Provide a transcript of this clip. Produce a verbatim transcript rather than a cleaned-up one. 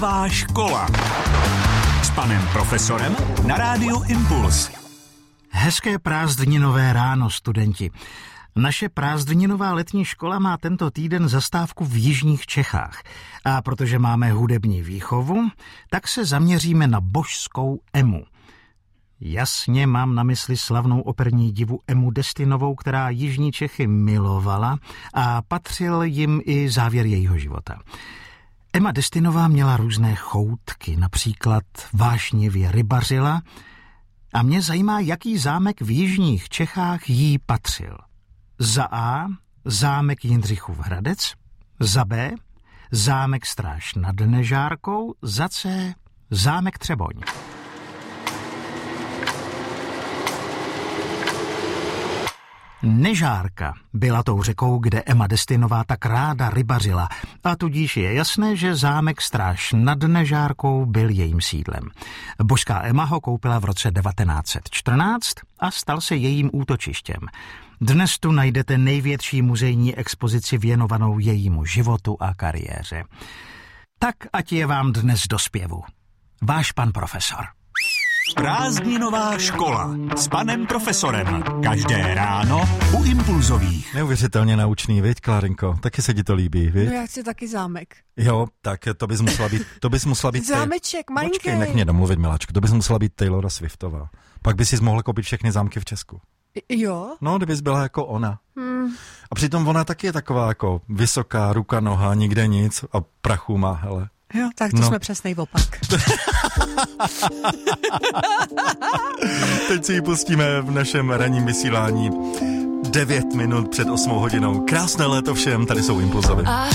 Nová škola s panem profesorem na rádiu Impuls. Hezké prázdninové ráno, studenti. Naše prázdninová letní škola má tento týden zastávku v jižních Čechách. A protože máme hudební výchovu, tak se zaměříme na božskou Emu. Jasně mám na mysli slavnou operní divu Emu Destinovou, která jižní Čechy milovala a patřil jim i závěr jejího života. Ema Destinová měla různé choutky, například vášnivě rybařila, a mě zajímá, jaký zámek v jižních Čechách jí patřil. Za A zámek Jindřichův Hradec, za B zámek Stráž nad Nežárkou, za C zámek Třeboň. Nežárka byla tou řekou, kde Ema Destinová tak ráda rybařila, a tudíž je jasné, že zámek Stráž nad Nežárkou byl jejím sídlem. Božská Ema ho koupila v roce devatenáct set čtrnáct a stal se jejím útočištěm. Dnes tu najdete největší muzejní expozici věnovanou jejímu životu a kariéře. Tak ať je vám dnes do zpěvu. Váš pan profesor. Prázdninová škola s panem profesorem. Každé ráno u Impulzových. Neuvěřitelně naučný, viď, Klárinko? Taky se ti to líbí, viď? No já chci taky zámek. Jo, tak to bys musela být... To bys musela být Zámeček, tej... malinký. Počkej, nech mě domluvit, miláčku. To bys musela být Taylora Swiftová. Pak bys si mohla koupit všechny zámky v Česku. Jo? No, kdybys byla jako ona. Hmm. A přitom ona taky je taková jako vysoká, ruka, noha, nikde nic a prachu má, hele. Jo, tak to no. jsme přesnej opak. Teď si ji pustíme v našem ranním vysílání. Devět minut před osmou hodinou. Krásné léto všem, tady jsou Impulzovy.